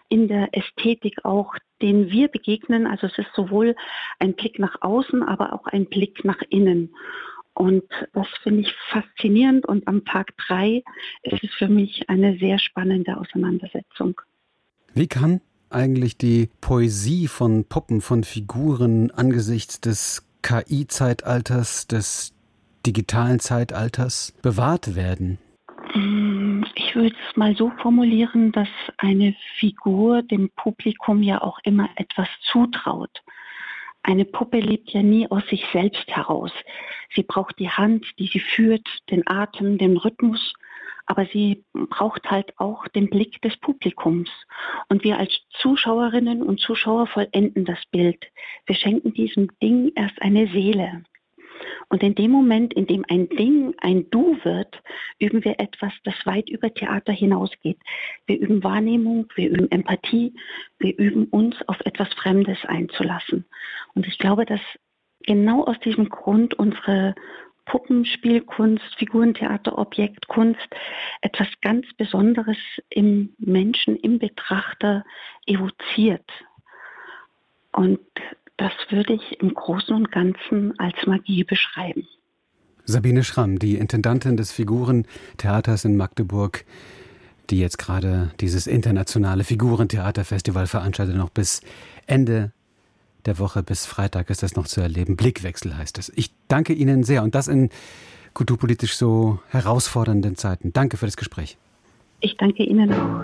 in der Ästhetik auch, den wir begegnen. Also es ist sowohl ein Blick nach außen, aber auch ein Blick nach innen. Und das finde ich faszinierend und am Tag 3 ist es für mich eine sehr spannende Auseinandersetzung. Wie kann eigentlich die Poesie von Puppen, von Figuren angesichts des KI-Zeitalters, des digitalen Zeitalters bewahrt werden? Ich würde es mal so formulieren, dass eine Figur dem Publikum ja auch immer etwas zutraut. Eine Puppe lebt ja nie aus sich selbst heraus. Sie braucht die Hand, die sie führt, den Atem, den Rhythmus, aber sie braucht halt auch den Blick des Publikums. Und wir als Zuschauerinnen und Zuschauer vollenden das Bild. Wir schenken diesem Ding erst eine Seele. Und in dem Moment, in dem ein Ding ein Du wird, üben wir etwas, das weit über Theater hinausgeht. Wir üben Wahrnehmung, wir üben Empathie, wir üben uns auf etwas Fremdes einzulassen. Und ich glaube, dass genau aus diesem Grund unsere Puppenspielkunst, Figurentheater, Objektkunst etwas ganz Besonderes im Menschen, im Betrachter evoziert. Und das würde ich im Großen und Ganzen als Magie beschreiben. Sabine Schramm, die Intendantin des Figurentheaters in Magdeburg, die jetzt gerade dieses internationale Figurentheaterfestival veranstaltet, noch bis Ende der Woche, bis Freitag ist das noch zu erleben. Blickwechsel heißt es. Ich danke Ihnen sehr und das in kulturpolitisch so herausfordernden Zeiten. Danke für das Gespräch. Ich danke Ihnen auch.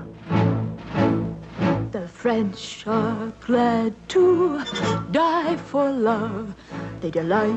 The French are glad to die for love. They delight